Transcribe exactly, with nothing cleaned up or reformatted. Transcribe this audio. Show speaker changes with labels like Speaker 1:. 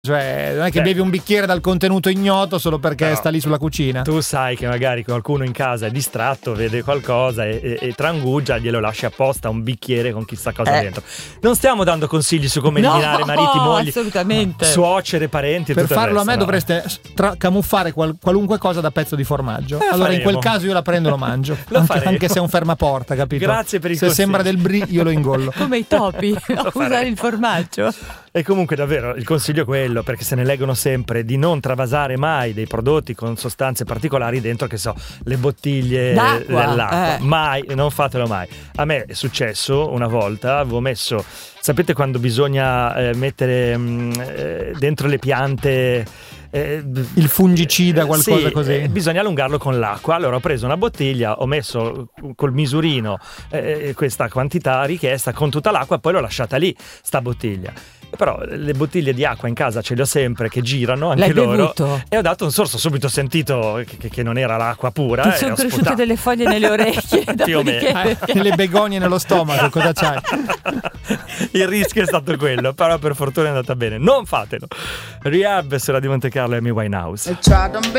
Speaker 1: Cioè, non è che
Speaker 2: Beh.
Speaker 1: bevi un bicchiere dal contenuto ignoto solo perché
Speaker 2: Però
Speaker 1: sta lì sulla cucina.
Speaker 2: Tu sai che magari qualcuno in casa è distratto, vede qualcosa e, e, e trangugia, glielo lasci apposta un bicchiere con chissà cosa
Speaker 3: Eh.
Speaker 2: dentro. Non stiamo dando consigli su come
Speaker 3: No,
Speaker 2: eliminare mariti, mogli,
Speaker 3: assolutamente.
Speaker 2: suocere, parenti e
Speaker 1: Per
Speaker 2: tutto il
Speaker 1: farlo a
Speaker 2: resto,
Speaker 1: me
Speaker 2: no?
Speaker 1: dovreste tra- camuffare qual- qualunque cosa da pezzo di formaggio.
Speaker 2: Eh,
Speaker 1: allora in quel
Speaker 2: faremo.
Speaker 1: caso io la prendo e lo mangio.
Speaker 2: Lo
Speaker 1: anche,
Speaker 2: faremo.
Speaker 1: anche se è un fermaporta, capito?
Speaker 2: Grazie per il
Speaker 1: Se
Speaker 2: consiglio.
Speaker 1: sembra del brie io lo ingollo.
Speaker 3: Come i topi a
Speaker 2: farei.
Speaker 3: usare il formaggio.
Speaker 2: E comunque davvero il consiglio è quello, perché se ne leggono sempre, di non travasare mai dei prodotti con sostanze particolari dentro, che so, le bottiglie
Speaker 3: D'acqua,
Speaker 2: dell'acqua.
Speaker 3: eh.
Speaker 2: Mai, non fatelo mai. A me è successo una volta, avevo messo, sapete quando bisogna eh, mettere mh, eh, dentro le piante eh,
Speaker 1: Il fungicida, qualcosa
Speaker 2: sì,
Speaker 1: così.
Speaker 2: eh, bisogna allungarlo con l'acqua. Allora ho preso una bottiglia, ho messo col misurino eh, questa quantità richiesta con tutta l'acqua, poi l'ho lasciata lì sta bottiglia. Però le bottiglie di acqua in casa ce le ho sempre, che girano anche
Speaker 3: L'hai
Speaker 2: loro,
Speaker 3: bevuto?
Speaker 2: e ho dato un sorso, subito ho sentito che, che non era l'acqua pura.
Speaker 3: Ti
Speaker 2: e
Speaker 3: sono
Speaker 2: ho
Speaker 3: cresciute
Speaker 2: sputato.
Speaker 3: delle foglie nelle orecchie.
Speaker 2: Più o meno.
Speaker 3: dopodiché-
Speaker 1: Eh, le begonie nello stomaco, cosa c'hai?
Speaker 2: Il rischio è stato quello, però per fortuna è andata bene. Non fatelo. Rehab, Sera di Monte Carlo e Amy Winehouse.
Speaker 4: They tried to